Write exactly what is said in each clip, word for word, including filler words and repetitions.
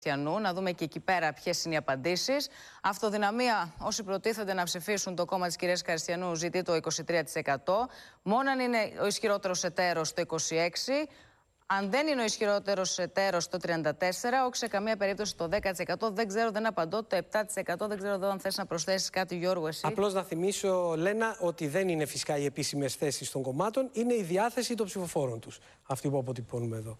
Να δούμε και εκεί πέρα ποιες είναι οι απαντήσεις. Αυτοδυναμία, όσοι προτίθενται να ψηφίσουν το κόμμα της κυρίας Καριστιανού, ζητεί το είκοσι τρία τοις εκατό. Μόνο αν είναι ο ισχυρότερος εταίρος, το είκοσι έξι τοις εκατό. Αν δεν είναι ο ισχυρότερος εταίρος, το τριάντα τέσσερα τοις εκατό. Όχι σε καμία περίπτωση το δέκα τοις εκατό. Δεν ξέρω, δεν απαντώ. Το επτά τοις εκατό. Δεν ξέρω εδώ αν θες να προσθέσεις κάτι, Γιώργο, εσύ. Απλώς να θυμίσω, Λένα, ότι δεν είναι φυσικά οι επίσημες θέσεις των κομμάτων, είναι η διάθεση των ψηφοφόρων τους. Αυτή που αποτυπώνουμε εδώ.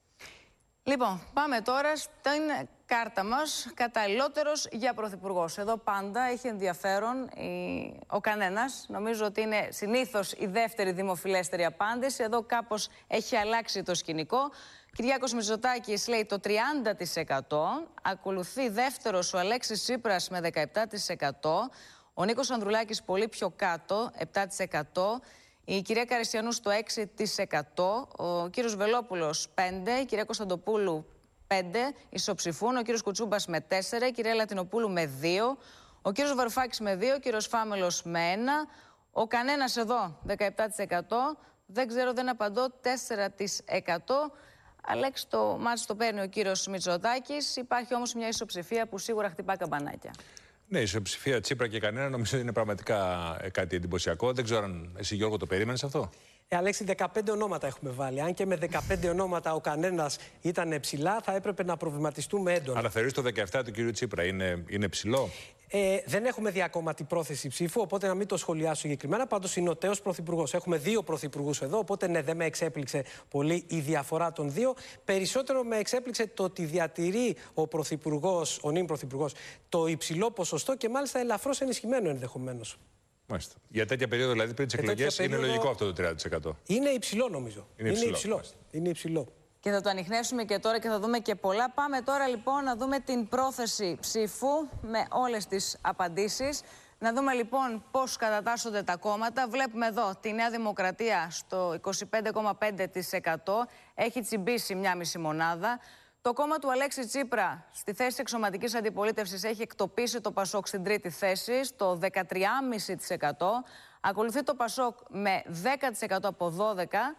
Λοιπόν, πάμε τώρα στην κάρτα μας. Καταλληλότερος για πρωθυπουργός. Εδώ πάντα έχει ενδιαφέρον η... ο κανένας. Νομίζω ότι είναι συνήθως η δεύτερη δημοφιλέστερη απάντηση. Εδώ κάπως έχει αλλάξει το σκηνικό. Κυριάκος Μητσοτάκης λέει το τριάντα τοις εκατό. Ακολουθεί δεύτερος ο Αλέξης Τσίπρας με δεκαεπτά τοις εκατό. Ο Νίκος Ανδρουλάκης πολύ πιο κάτω, επτά τοις εκατό. Η κυρία Καριστιανού στο έξι τοις εκατό, ο κύριος Βελόπουλος πέντε τοις εκατό, η κυρία Κωνσταντοπούλου πέντε τοις εκατό, ισοψηφούν, ο κύριος Κουτσούμπας με τέσσερα τοις εκατό, η κυρία Λατινοπούλου με δύο τοις εκατό, ο κύριος Βαρουφάκης με δύο τοις εκατό, ο κύριος Φάμελος με ένα τοις εκατό, ο κανένας εδώ δεκαεπτά τοις εκατό, δεν ξέρω, δεν απαντώ, τέσσερα τοις εκατό. Αλέξη, το μάτς το παίρνει ο κύριος Μητσοτάκης, υπάρχει όμως μια ισοψηφία που σίγουρα χτυπά καμπανάκια. Ναι, η ισοψηφία Τσίπρα και κανένα νομίζω ότι είναι πραγματικά κάτι εντυπωσιακό. Δεν ξέρω αν εσύ, Γιώργο, το περίμενες αυτό. Ε, Αλέξη, δεκαπέντε ονόματα έχουμε βάλει. Αν και με δεκαπέντε ονόματα ο κανένας ήταν ψηλά, θα έπρεπε να προβληματιστούμε έντονα. Αλλά θεωρείς το δεκαεπτά του κυρίου Τσίπρα είναι, είναι ψηλό. Ε, δεν έχουμε δει ακόμα την πρόθεση ψήφου, οπότε να μην το σχολιάσω συγκεκριμένα. Πάντως είναι ο τέος πρωθυπουργός. Έχουμε δύο πρωθυπουργούς εδώ, οπότε ναι, δεν με εξέπληξε πολύ η διαφορά των δύο. Περισσότερο με εξέπληξε το ότι διατηρεί ο πρωθυπουργός, ο νυν πρωθυπουργός, το υψηλό ποσοστό και μάλιστα ελαφρώς ενισχυμένο ενδεχομένως. Μάλιστα. Για τέτοια περίοδο, δηλαδή πριν τις εκλογές, περίοδο... είναι λογικό αυτό το τριάντα τοις εκατό. Είναι υψηλό, νομίζω. Είναι υψηλό. Είναι υψηλό. Είναι υψηλό. Και θα το ανιχνεύσουμε και τώρα και θα δούμε και πολλά. Πάμε τώρα λοιπόν να δούμε την πρόθεση ψήφου με όλες τις απαντήσεις. Να δούμε λοιπόν πώς κατατάσσονται τα κόμματα. Βλέπουμε εδώ τη Νέα Δημοκρατία στο είκοσι πέντε κόμμα πέντε τοις εκατό. Έχει τσιμπήσει μια μισή μονάδα. Το κόμμα του Αλέξη Τσίπρα στη θέση της εξωματικής αντιπολίτευσης έχει εκτοπίσει το Πασόκ στην τρίτη θέση, στο δεκατρία κόμμα πέντε τοις εκατό. Ακολουθεί το Πασόκ με δέκα τοις εκατό από δώδεκα.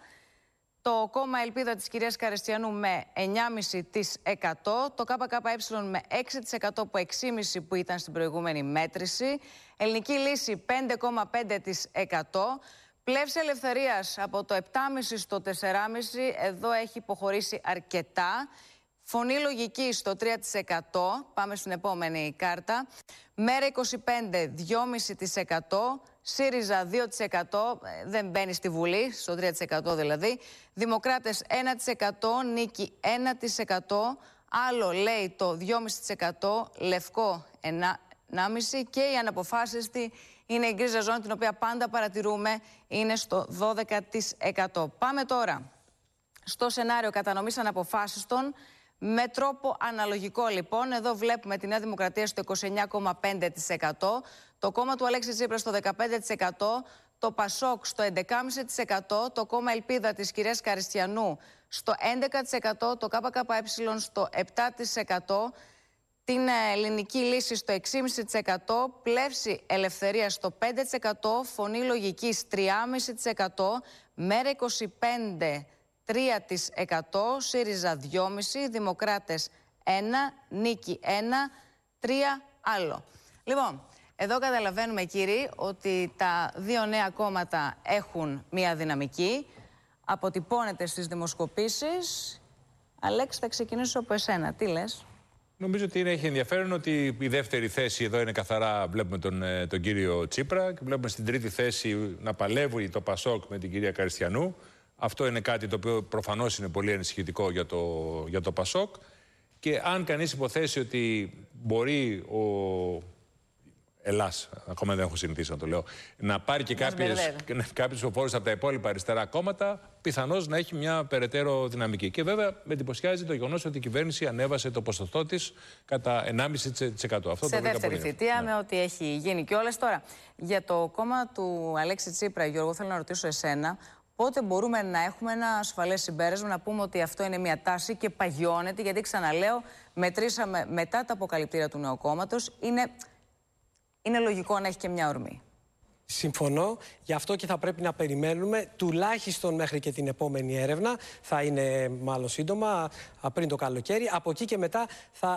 Το κόμμα Ελπίδα της κυρίας Καριστιανού με εννιά κόμμα πέντε τοις εκατό. Το ΚΚΕ με έξι τοις εκατό από έξι κόμμα πέντε τοις εκατό που ήταν στην προηγούμενη μέτρηση. Ελληνική Λύση πέντε κόμμα πέντε τοις εκατό. Πλεύση Ελευθερίας από το επτά κόμμα πέντε στο τέσσερα κόμμα πέντε. Εδώ έχει υποχωρήσει αρκετά. Φωνή Λογική στο τρία τοις εκατό. Πάμε στην επόμενη κάρτα. Μέρα είκοσι πέντε, δύο κόμμα πέντε τοις εκατό. ΣΥΡΙΖΑ δύο τοις εκατό. Δεν μπαίνει στη Βουλή, στο τρία τοις εκατό δηλαδή. Δημοκράτες ένα τοις εκατό. Νίκη ένα τοις εκατό. Άλλο λέει το δύο κόμμα πέντε τοις εκατό. Λευκό ένα κόμμα πέντε τοις εκατό. Και η αναποφάσιστη είναι η γκρίζα ζώνη, την οποία πάντα παρατηρούμε, είναι στο δώδεκα τοις εκατό. Πάμε τώρα στο σενάριο κατανομής αναποφάσιστων. Με τρόπο αναλογικό λοιπόν, εδώ βλέπουμε τη Νέα Δημοκρατία στο είκοσι εννιά κόμμα πέντε τοις εκατό, το κόμμα του Αλέξη Τσίπρα στο δεκαπέντε τοις εκατό, το Πασόκ στο έντεκα κόμμα πέντε τοις εκατό, το κόμμα Ελπίδα της κυρίας Καριστιανού στο έντεκα τοις εκατό, το ΚΚΕ στο επτά τοις εκατό, την Ελληνική Λύση στο έξι κόμμα πέντε τοις εκατό, Πλεύση Ελευθερία στο πέντε τοις εκατό, Φωνή Λογικής τρία κόμμα πέντε τοις εκατό, Μέρα είκοσι πέντε τρία τοις εκατό, ΣΥΡΙΖΑ δύο κόμμα πέντε τοις εκατό, Δημοκράτες ένα, Νίκη ένα, τρία άλλο. Λοιπόν, εδώ καταλαβαίνουμε κύριοι ότι τα δύο νέα κόμματα έχουν μία δυναμική, αποτυπώνεται στις δημοσκοπήσεις. Αλέξη, θα ξεκινήσω από εσένα. Τι λες? Νομίζω ότι είναι, έχει ενδιαφέρον ότι η δεύτερη θέση εδώ είναι καθαρά, βλέπουμε τον, τον κύριο Τσίπρα και βλέπουμε στην τρίτη θέση να παλεύει το Πασόκ με την κυρία Καριστιανού. Αυτό είναι κάτι το οποίο προφανώς είναι πολύ ανησυχητικό για το, για το Πασόκ. Και αν κανείς υποθέσει ότι μπορεί ο Ελλάς, ακόμα δεν έχω συνηθίσει να το λέω, να πάρει και κάποιους ψηφοφόρους από τα υπόλοιπα αριστερά κόμματα, πιθανώς να έχει μια περαιτέρω δυναμική. Και βέβαια με εντυπωσιάζει το γεγονός ότι η κυβέρνηση ανέβασε το ποσοστό της κατά ενάμιση τοις εκατό. Αυτό σε το δεύτερη πολύ θητεία, ναι. με ό,τι έχει γίνει κιόλας. Τώρα, για το κόμμα του Αλέξη Τσίπρα, Γιώργο, θέλω να ρωτήσω εσένα. Πότε μπορούμε να έχουμε ένα ασφαλές συμπέρασμα, να πούμε ότι αυτό είναι μια τάση και παγιώνεται, γιατί ξαναλέω, μετρήσαμε μετά τα αποκαλυπτήρια του νέου κόμματος, είναι, είναι λογικό να έχει και μια ορμή. Συμφωνώ. Γι' αυτό και θα πρέπει να περιμένουμε τουλάχιστον μέχρι και την επόμενη έρευνα. Θα είναι μάλλον σύντομα, πριν το καλοκαίρι. Από εκεί και μετά θα